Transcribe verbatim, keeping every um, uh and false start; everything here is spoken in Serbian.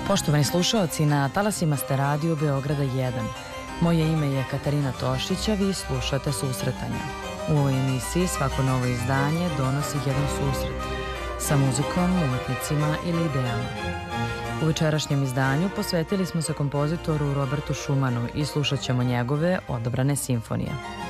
Poštovani slušaoci, na talasima ste Radio Beograda jedan. Moje ime je Katarina Tošić, a vi slušate Susretanja. U ovoj emisiji svako novo izdanje donosi jedan susret sa muzikom, umetnicima ili idejama. U večerašnjem izdanju posvetili smo se kompozitoru Robertu Schumanu i slušat ćemo njegove odabrane simfonije.